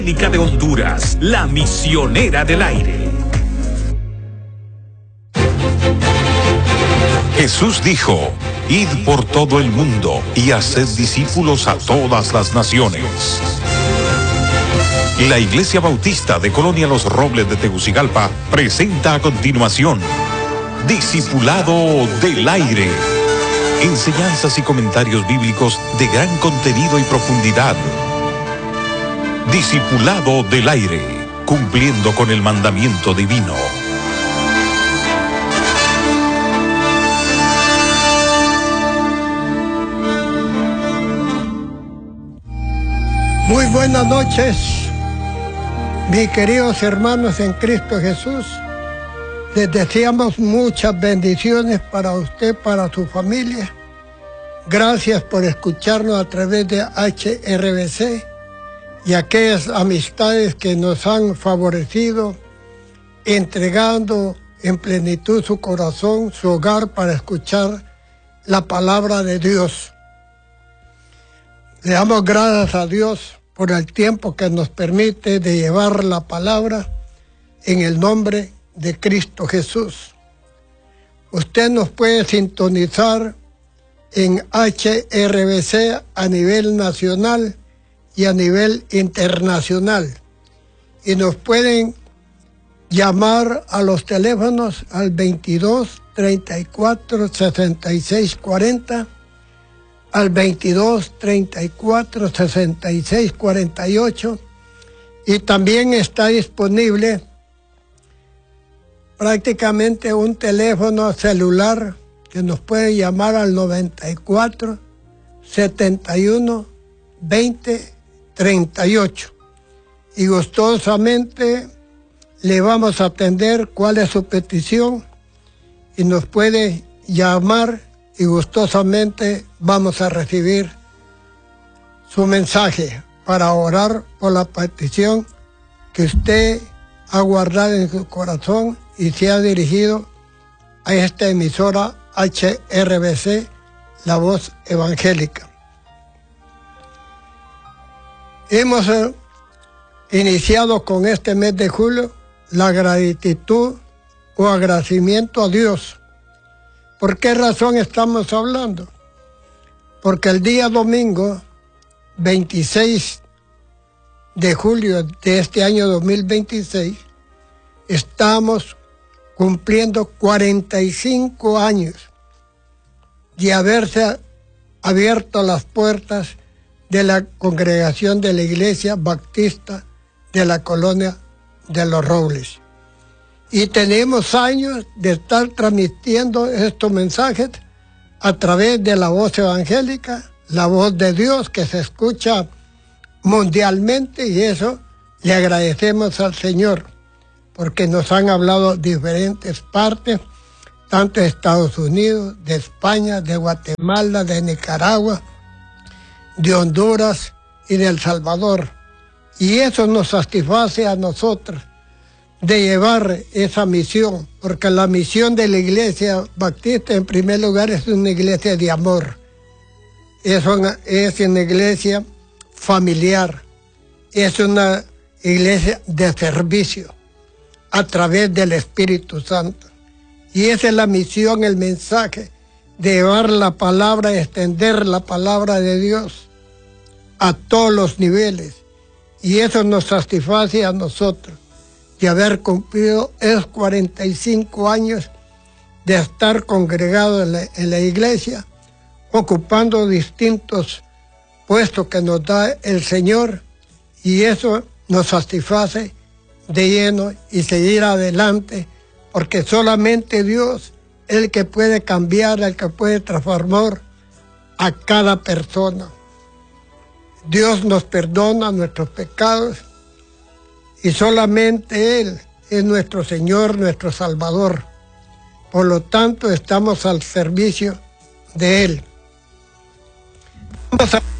de Honduras, la misionera del aire. Jesús dijo: id por todo el mundo y haced discípulos a todas las naciones. La Iglesia Bautista de Colonia Los Robles de Tegucigalpa presenta a continuación Discipulado del Aire. Enseñanzas y comentarios bíblicos de gran contenido y profundidad. Discipulado del Aire, cumpliendo con el mandamiento divino. Muy buenas noches, mis queridos hermanos en Cristo Jesús. Les deseamos muchas bendiciones para usted, para su familia. Gracias por escucharnos a través de HRBC y aquellas amistades que nos han favorecido, entregando en plenitud su corazón, su hogar, para escuchar la palabra de Dios. Le damos gracias a Dios por el tiempo que nos permite de llevar la palabra en el nombre de Cristo Jesús. Usted nos puede sintonizar en HRBC a nivel nacional y a nivel internacional. Y nos pueden llamar a los teléfonos al 22 34 66 40, al 22 34 66 48, y también está disponible prácticamente un teléfono celular que nos puede llamar al 94 71 20 38, y gustosamente le vamos a atender cuál es su petición, y nos puede llamar y gustosamente vamos a recibir su mensaje para orar por la petición que usted ha guardado en su corazón y se ha dirigido a esta emisora HRBC, La Voz Evangélica. Hemos iniciado con este mes de julio la gratitud o agradecimiento a Dios. ¿Por qué razón estamos hablando? Porque el día domingo 26 de julio de este año 2026 estamos cumpliendo 45 años de haberse abierto las puertas de la congregación de la Iglesia Bautista de la Colonia de Los Robles. Y tenemos años de estar transmitiendo estos mensajes a través de la voz evangélica, la voz de Dios que se escucha mundialmente, y eso le agradecemos al Señor, porque nos han hablado diferentes partes, tanto de Estados Unidos, de España, de Guatemala, de Nicaragua, de Honduras y de El Salvador. Y eso nos satisface a nosotros de llevar esa misión, porque la misión de la Iglesia Bautista en primer lugar es una iglesia de amor, es una iglesia familiar, es una iglesia de servicio a través del Espíritu Santo. Y esa es la misión, el mensaje de llevar la palabra, extender la palabra de Dios a todos los niveles. Y eso nos satisface a nosotros de haber cumplido esos 45 años de estar congregados en la iglesia, ocupando distintos puestos que nos da el Señor, y eso nos satisface de lleno y seguir adelante, porque solamente Dios es el que puede cambiar, el que puede transformar a cada persona. Dios nos perdona nuestros pecados y solamente Él es nuestro Señor, nuestro Salvador. Por lo tanto, estamos al servicio de Él. Vamos a